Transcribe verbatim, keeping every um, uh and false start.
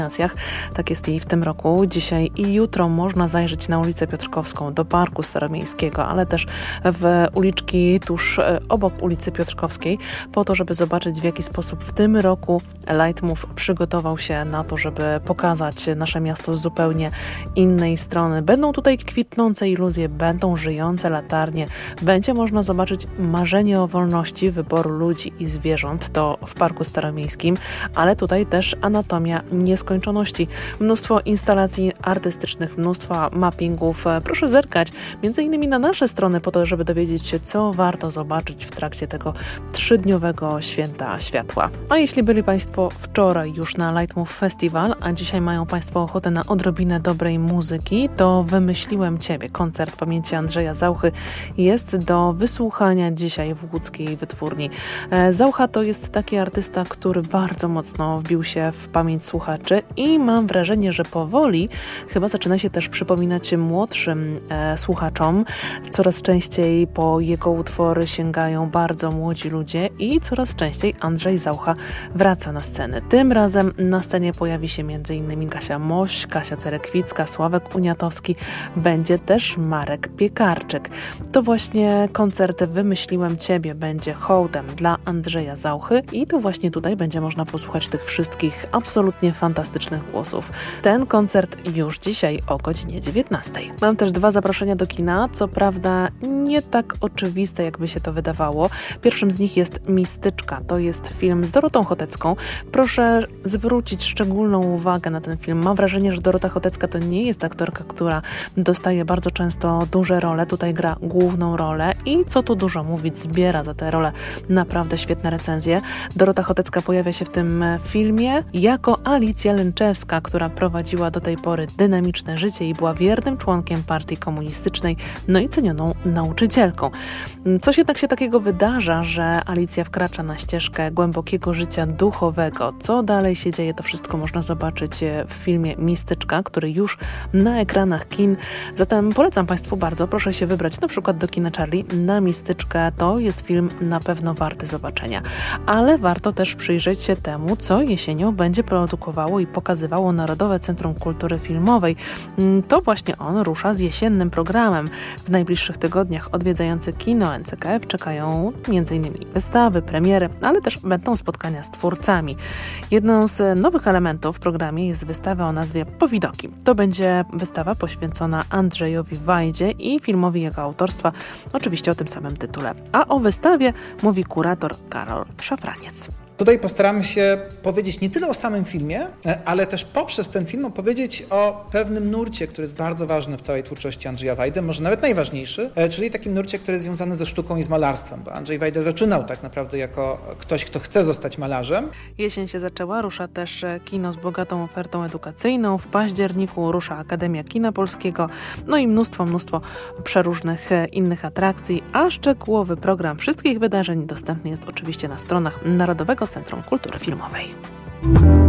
Tak jest i w tym roku. Dzisiaj i jutro można zajrzeć na ulicę Piotrkowską do Parku Staromiejskiego, ale też w uliczki tuż obok ulicy Piotrkowskiej, po to, żeby zobaczyć, w jaki sposób w tym roku Lightmove przygotował się na to, żeby pokazać nasze miasto z zupełnie innej strony. Będą tutaj kwitnące iluzje, będą żyjące latarnie, będzie można zobaczyć marzenie o wolności wyboru ludzi i zwierząt, to w Parku Staromiejskim, ale tutaj też anatomia nieskończoności. Mnóstwo instalacji artystycznych, mnóstwo mappingów. Proszę zerkać między innymi na nasze strony po to, żeby dowiedzieć się, co warto zobaczyć w trakcie tego trzydniowego Święta Światła. A jeśli byli Państwo wczoraj już na Lightmove Festival, a dzisiaj mają Państwo ochotę na odrobinę dobrej muzyki, to Wymyśliłem Ciebie. Koncert pamięci Andrzeja Zauchy jest do wysłuchania dzisiaj w łódzkiej wytwórni. Zaucha to jest taki artysta, który bardzo mocno wbił się w pamięć słuchaczy i mam wrażenie, że powoli chyba zaczyna się też przypominać młodszym e, słuchaczom. Coraz częściej po jego utwory sięgają bardzo młodzi ludzie i coraz częściej Andrzej Zaucha wraca na scenę. Tym razem na scenie pojawi się m.in. Kasia Moś, Kasia Cerekwicka, Sławek Uniatowski, będzie też Marek Piekarczyk. To właśnie koncert Wymyśliłem Ciebie będzie hołdem dla Andrzeja Zauchy i to właśnie tutaj będzie można posłuchać tych wszystkich absolutnie fantastycznych głosów. Ten koncert już dzisiaj o godzinie dziewiętnastej. Mam też dwa zaproszenia do kina, co prawda nie tak oczywiste, jakby się to wydawało. Pierwszym z nich jest Mistyczka. To jest film z Dorotą Chotecką. Proszę zwrócić szczególną uwagę na ten film. Mam wrażenie, że Dorota Chotecka to nie jest aktorka, która dostaje bardzo często duże role. Tutaj gra główną rolę i co tu dużo mówić, zbiera za tę rolę naprawdę świetne recenzje. Dorota Chotecka pojawia się w tym filmie jako Alicja Lęczewska, która prowadziła do tej pory dynamiczne życie i była wiernym członkiem partii komunistycznej, no i cenioną nauczycielką. Coś jednak się takiego wydarza, że Alicja wkracza na ścieżkę głębokiego życia duchowego. Co dalej się dzieje, to wszystko można zobaczyć w filmie Mistyczka, który już na ekranach kin. Zatem polecam Państwu bardzo, proszę się wybrać na przykład do kina Charlie na Mistyczkę. To jest film na pewno warty zobaczenia. Ale warto też przyjrzeć się temu, co jesienią będzie produkowało i pokazywało Narodowe Centrum Kultury Filmowej. To właśnie on rusza z jesiennym programem. W najbliższych tygodniach odwiedzający kino N C K F czekają m.in. wystawy, premiery, ale też będą spotkania z twórcami. Jedną z nowych elementów w programie jest wystawa o nazwie Powidoki. To będzie wystawa poświęcona Andrzejowi Wajdzie i filmowi jego autorstwa, oczywiście o tym samym tytule. A o wystawie mówi kurator Karol Szafraniec. Tutaj postaramy się powiedzieć nie tyle o samym filmie, ale też poprzez ten film opowiedzieć o pewnym nurcie, który jest bardzo ważny w całej twórczości Andrzeja Wajdy, może nawet najważniejszy, czyli takim nurcie, który jest związany ze sztuką i z malarstwem, bo Andrzej Wajda zaczynał tak naprawdę jako ktoś, kto chce zostać malarzem. Jesień się zaczęła, rusza też kino z bogatą ofertą edukacyjną, w październiku rusza Akademia Kina Polskiego, no i mnóstwo, mnóstwo przeróżnych innych atrakcji, a szczegółowy program wszystkich wydarzeń dostępny jest oczywiście na stronach Narodowego Centrum Kultury Filmowej.